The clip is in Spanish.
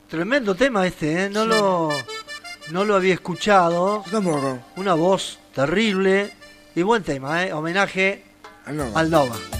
Tremendo tema este, ¿eh? No lo había escuchado. Yo tampoco. Una voz terrible y buen tema, ¿eh? Homenaje Al Nova. al Nova.